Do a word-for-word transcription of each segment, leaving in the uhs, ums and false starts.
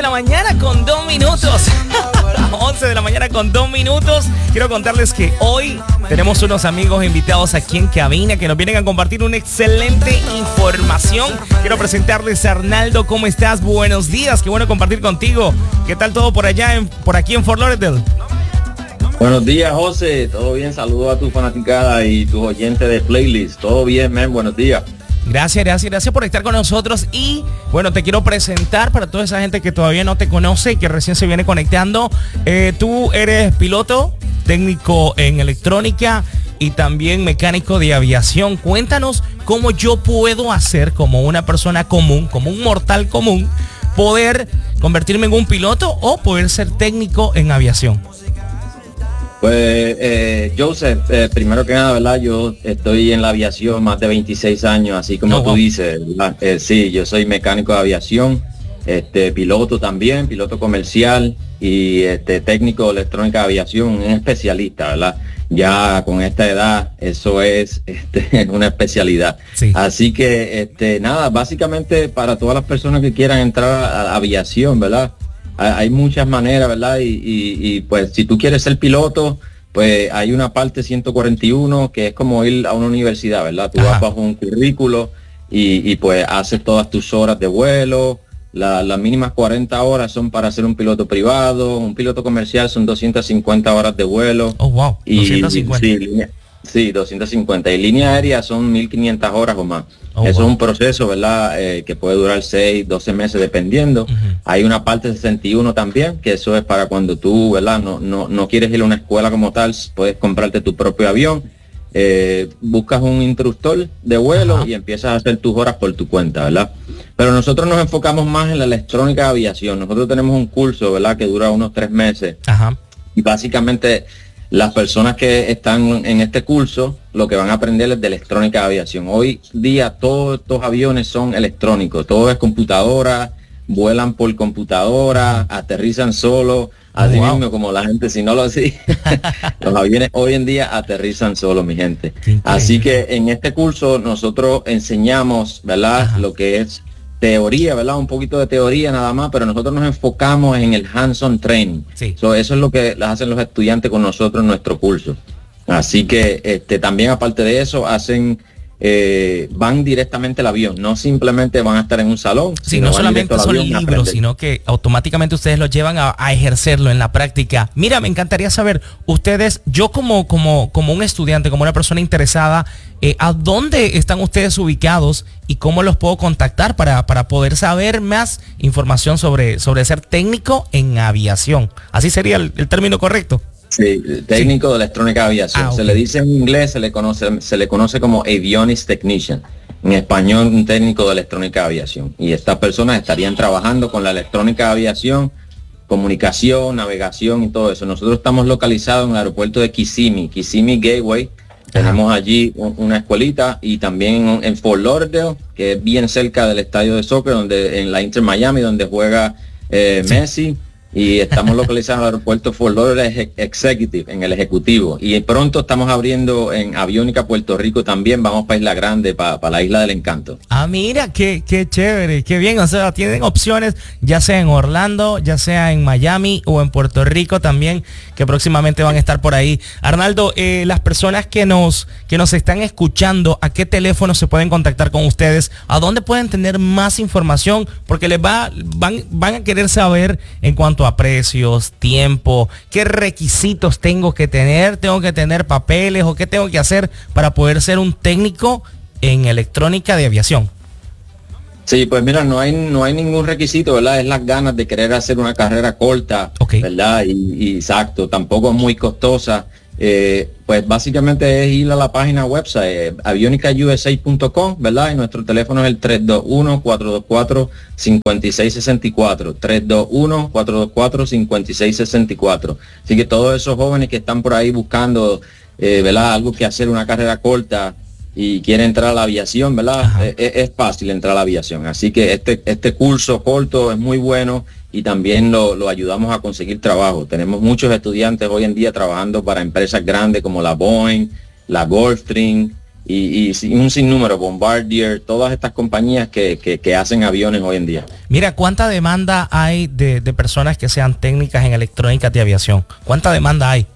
la mañana con dos minutos. once de la mañana con dos minutos. Quiero contarles que hoy tenemos unos amigos invitados aquí en cabina que nos vienen a compartir una excelente información. Quiero presentarles a Arnaldo. ¿Cómo estás? Buenos días. Qué bueno compartir contigo. ¿Qué tal todo por allá, en, por aquí en Fort Lauderdale? Buenos días, José. ¿Todo bien? Saludos a tu fanaticada y tus oyentes de playlist. ¿Todo bien, man? Buenos días. Gracias, gracias, gracias por estar con nosotros. Y bueno, te quiero presentar para toda esa gente que todavía no te conoce y que recién se viene conectando. Eh, tú eres piloto, técnico en electrónica y también mecánico de aviación. Cuéntanos cómo yo puedo hacer, como una persona común, como un mortal común, poder convertirme en un piloto o poder ser técnico en aviación. Pues, eh, Joseph, eh, primero que nada, ¿verdad? Yo estoy en la aviación más de veintiséis años, así como oh, tú wow. dices, ¿verdad? Eh, sí, yo soy mecánico de aviación, este, piloto también, piloto comercial y este, técnico de electrónica de aviación, un especialista, ¿verdad? Ya con esta edad, eso es este, una especialidad. Sí. Así que, este, nada, básicamente para todas las personas que quieran entrar a la aviación, ¿verdad? Hay muchas maneras, ¿verdad? Y, y, y pues si tú quieres ser piloto, pues hay una parte ciento cuarenta y uno que es como ir a una universidad, ¿verdad? Tú Ajá. vas bajo un currículo y, y pues haces todas tus horas de vuelo. La, las mínimas cuarenta horas son para ser un piloto privado. Un piloto comercial son doscientas cincuenta horas de vuelo. Oh, wow. Y, doscientas cincuenta. Sí, línea, sí, doscientas cincuenta. Y línea aérea son mil quinientas horas o más. Oh, Eso wow. es un proceso, ¿verdad? Eh, que puede durar seis, doce meses dependiendo. Uh-huh. Hay una parte sesenta y uno también, que eso es para cuando tú, ¿verdad? No, no, no quieres ir a una escuela como tal, puedes comprarte tu propio avión, eh, buscas un instructor de vuelo uh-huh. y empiezas a hacer tus horas por tu cuenta, ¿verdad? Pero nosotros nos enfocamos más en la electrónica de aviación. Nosotros tenemos un curso, ¿verdad? Que dura unos tres meses. Uh-huh. Y básicamente las personas que están en este curso, lo que van a aprender es de electrónica de aviación. Hoy día todos estos aviones son electrónicos, todo es computadora, vuelan por computadora, aterrizan solo, así wow. mismo como la gente, si no lo hace, los aviones hoy en día aterrizan solo, mi gente. Así que en este curso nosotros enseñamos, ¿verdad? Ajá. Lo que es teoría, ¿verdad? Un poquito de teoría nada más, pero nosotros nos enfocamos en el hands-on training. Sí. So, eso es lo que hacen los estudiantes con nosotros en nuestro curso. Así que este también aparte de eso hacen eh, van directamente al avión, no simplemente van a estar en un salón. Sí, no solamente son libros, sino que automáticamente ustedes los llevan a, a ejercerlo en la práctica. Mira, me encantaría saber, ustedes, yo como, como, como un estudiante, como una persona interesada, eh, ¿a dónde están ustedes ubicados y cómo los puedo contactar para, para poder saber más información sobre, sobre ser técnico en aviación? ¿Así sería el, el término correcto? Sí, técnico sí. de electrónica de aviación. Ah, okay. Se le dice en inglés, se le conoce, se le conoce como avionics technician. En español, un técnico de electrónica de aviación. Y estas personas estarían trabajando con la electrónica de aviación, comunicación, navegación y todo eso. Nosotros estamos localizados en el aeropuerto de Kissimmee, Kissimmee Gateway. Tenemos allí un, una escuelita y también en, en Fort Lauderdale, que es bien cerca del estadio de soccer, donde en la Inter Miami, donde juega eh, sí. Messi. Y estamos localizados en el aeropuerto Fort Lauderdale Executive, en el ejecutivo. Y pronto estamos abriendo en Aviónica, Puerto Rico también. Vamos para Isla Grande, para, para la Isla del Encanto. Ah, mira, qué, qué chévere, qué bien. O sea, tienen opciones, ya sea en Orlando, ya sea en Miami o en Puerto Rico también, que próximamente van a estar por ahí. Arnaldo, eh, las personas que nos, que nos están escuchando, ¿a qué teléfono se pueden contactar con ustedes? ¿A dónde pueden tener más información? Porque les va, van, van a querer saber en cuanto a a precios, tiempo, qué requisitos tengo que tener, tengo que tener papeles o qué tengo que hacer para poder ser un técnico en electrónica de aviación. Sí, pues mira, no hay no hay ningún requisito, ¿verdad? Es las ganas de querer hacer una carrera corta, okay. ¿verdad? Y, y exacto, tampoco es muy costosa. Eh, pues básicamente es ir a la página website eh, avionica u s a punto com, ¿verdad? Y nuestro teléfono es el tres dos uno, cuatro dos cuatro, cinco seis seis cuatro, tres dos uno, cuatro dos cuatro, cinco seis seis cuatro. Así que todos esos jóvenes que están por ahí buscando, eh, ¿verdad? Algo que hacer, una carrera corta y quieren entrar a la aviación, ¿verdad? Es, es fácil entrar a la aviación. Así que este, este curso corto es muy bueno. Y también lo, lo ayudamos a conseguir trabajo. Tenemos muchos estudiantes hoy en día trabajando para empresas grandes como la Boeing, la Gulfstream, y, y un sinnúmero, Bombardier, todas estas compañías que, que, que hacen aviones hoy en día. Mira, ¿cuánta demanda hay de, de personas que sean técnicas en electrónica de aviación? ¿Cuánta demanda hay?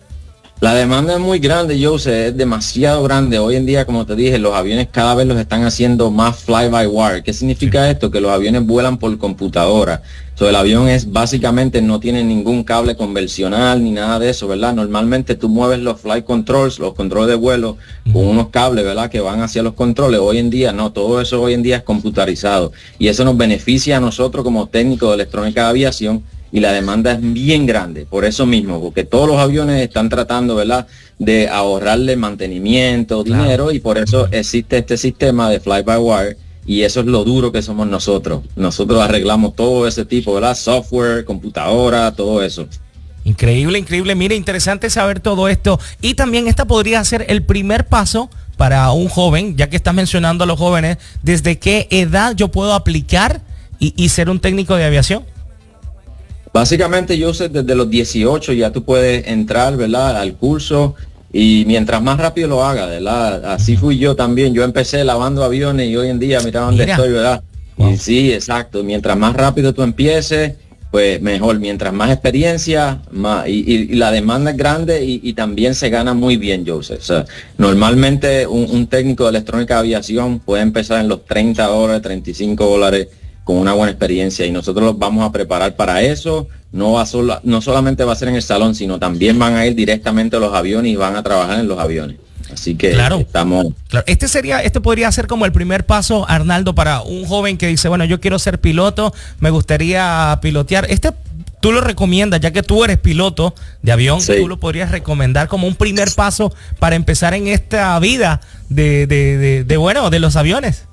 La demanda es muy grande, Jose, es demasiado grande. Hoy en día, como te dije, los aviones cada vez los están haciendo más fly-by-wire. ¿Qué significa sí. esto? Que los aviones vuelan por computadora. So, el avión es básicamente no tiene ningún cable convencional ni nada de eso, ¿verdad? Normalmente tú mueves los flight controls, los controles de vuelo, uh-huh. con unos cables, ¿verdad? Que van hacia los controles. Hoy en día, no, todo eso hoy en día es computarizado. Y eso nos beneficia a nosotros como técnicos de electrónica de aviación. Y la demanda es bien grande, por eso mismo, porque todos los aviones están tratando, ¿verdad?, de ahorrarle mantenimiento, claro. dinero, y por eso existe este sistema de fly-by-wire, y eso es lo duro que somos nosotros. Nosotros arreglamos todo ese tipo, ¿verdad?, software, computadora, todo eso. Increíble, increíble. Mire, interesante saber todo esto. Y también esta podría ser el primer paso para un joven, ya que estás mencionando a los jóvenes, ¿desde qué edad yo puedo aplicar y, y ser un técnico de aviación? Básicamente, yo sé, desde los dieciocho ya tú puedes entrar, ¿verdad?, al curso, y mientras más rápido lo hagas, ¿verdad? Así fui yo también. Yo empecé lavando aviones y hoy en día mira dónde Mira. estoy, ¿verdad? Wow. Y sí, exacto. Mientras más rápido tú empieces, pues mejor. Mientras más experiencia, más. Y, y, y la demanda es grande y, y también se gana muy bien, Joseph. O sea, normalmente un, un técnico de electrónica de aviación puede empezar en los treinta dólares, treinta y cinco dólares, con una buena experiencia, y nosotros los vamos a preparar para eso. No va solo, no solamente va a ser en el salón, sino también van a ir directamente a los aviones y van a trabajar en los aviones. Así que claro, estamos... Claro. Este sería, este podría ser como el primer paso, Arnaldo, para un joven que dice, bueno, yo quiero ser piloto, me gustaría pilotear. Este tú lo recomiendas, ya que tú eres piloto de avión, sí. tú lo podrías recomendar como un primer paso para empezar en esta vida de, de, de, de bueno, de los aviones.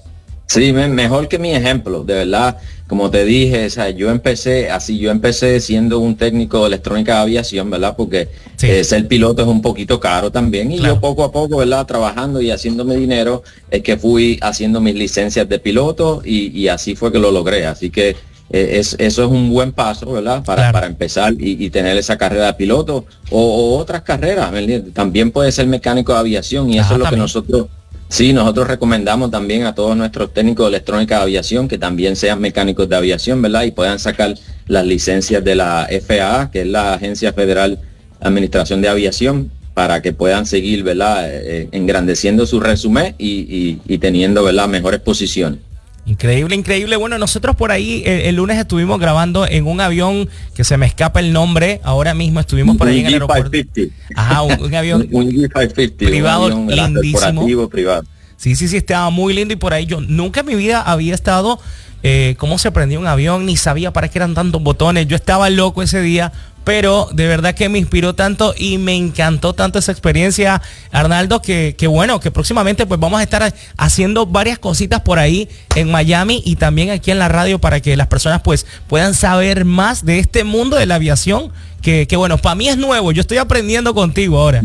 Sí, mejor que mi ejemplo, de verdad, como te dije, o sea, yo empecé así, yo empecé siendo un técnico de electrónica de aviación, ¿verdad? Porque sí. eh, ser piloto es un poquito caro también, y claro. yo poco a poco, ¿verdad? Trabajando y haciéndome dinero, es que fui haciendo mis licencias de piloto, y, y así fue que lo logré. Así que eh, es, eso es un buen paso, ¿verdad? Para, claro. para empezar y, y tener esa carrera de piloto, o, o otras carreras, ¿verdad? También puede ser mecánico de aviación, y eso ah, es lo también. que nosotros... Sí, nosotros recomendamos también a todos nuestros técnicos de electrónica de aviación que también sean mecánicos de aviación, ¿verdad? Y puedan sacar las licencias de la F A A, que es la Agencia Federal de Administración de Aviación, para que puedan seguir, ¿verdad?, eh, engrandeciendo su resumen y, y, y teniendo, ¿verdad?, mejores posiciones. Increíble, increíble. Bueno, nosotros por ahí el, el lunes estuvimos grabando en un avión que se me escapa el nombre. Ahora mismo estuvimos por ahí en el aeropuerto. Ajá, un, un avión un G quinientos cincuenta, privado, un avión lindísimo. Privado. Sí, sí, sí, estaba muy lindo, y por ahí yo nunca en mi vida había estado eh, cómo se prendía un avión, ni sabía para qué eran tantos botones. Yo estaba loco ese día, pero de verdad que me inspiró tanto y me encantó tanto esa experiencia, Arnaldo, que, que bueno, que próximamente pues vamos a estar haciendo varias cositas por ahí en Miami y también aquí en la radio, para que las personas pues puedan saber más de este mundo de la aviación, que, que bueno, para mí es nuevo, yo estoy aprendiendo contigo ahora.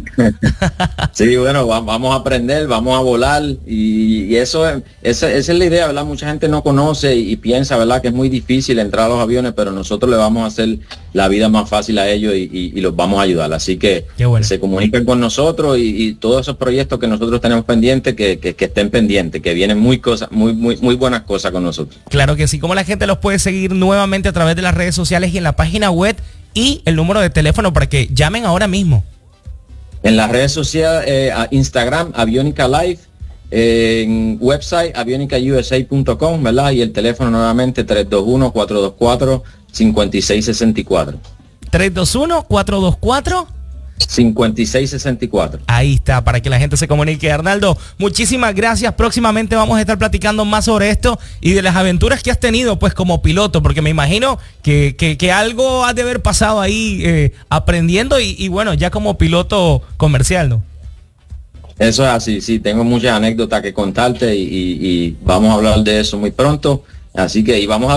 Sí, bueno, va, vamos a aprender, vamos a volar, y, y eso es, esa, esa es la idea, ¿verdad? Mucha gente no conoce y, y piensa, ¿verdad?, que es muy difícil entrar a los aviones, pero nosotros le vamos a hacer la vida más fácil a ellos y, y, y los vamos a ayudar. Así que bueno. se comuniquen con nosotros, y, y todos esos proyectos que nosotros tenemos pendientes, que, que, que estén pendientes, que vienen muy cosas, muy, muy, muy buenas cosas con nosotros. Claro que sí. ¿Cómo la gente los puede seguir nuevamente a través de las redes sociales y en la página web, y el número de teléfono para que llamen ahora mismo? En las redes sociales, eh, Instagram, Avionica Live, eh, en website avionica u s a punto com, ¿verdad? Y el teléfono nuevamente tres dos uno, cuatro dos cuatro, cinco seis seis cuatro. tres dos uno, cuatro dos cuatro, cinco seis seis cuatro. Ahí está, para que la gente se comunique. Arnaldo, muchísimas gracias. Próximamente vamos a estar platicando más sobre esto y de las aventuras que has tenido pues como piloto, porque me imagino que, que, que algo has de haber pasado ahí eh, aprendiendo y, y bueno, ya como piloto comercial, ¿no? Eso es así, sí, tengo muchas anécdotas que contarte, y, y, y vamos a hablar de eso muy pronto, así que y vamos a